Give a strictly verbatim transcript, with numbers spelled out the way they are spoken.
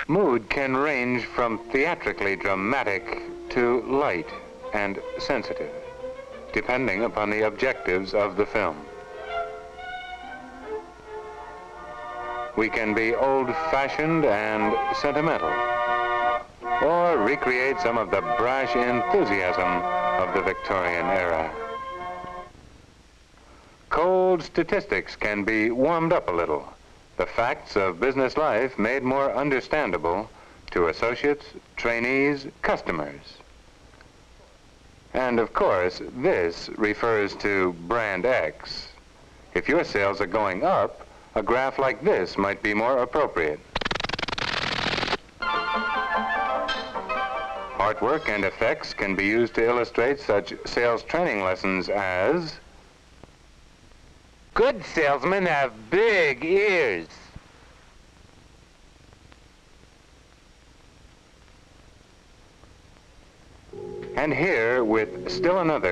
Mood can range from theatrically dramatic to light and sensitive, depending upon the objectives of the film. We can be old-fashioned and sentimental, or recreate some of the brash enthusiasm of the Victorian era. Cold statistics can be warmed up a little, the facts of business life made more understandable to associates, trainees, customers. And of course, this refers to Brand X. If your sales are going up, a graph like this might be more appropriate. Artwork and effects can be used to illustrate such sales training lessons as: good salesmen have big ears. And here, with still another